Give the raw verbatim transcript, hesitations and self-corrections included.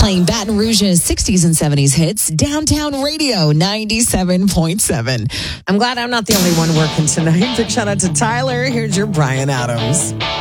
Playing Baton Rouge's sixties and seventies hits, Downtown Radio ninety-seven point seven. I'm glad I'm not the only one working tonight. Big shout out to Tyler. Here's your Brian Adams.